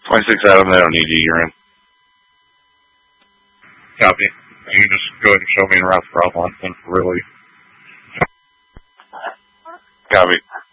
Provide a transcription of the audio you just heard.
26 Adam, I don't need you. You're in. Copy. You can just go ahead and show me in route problem. Really. Copy.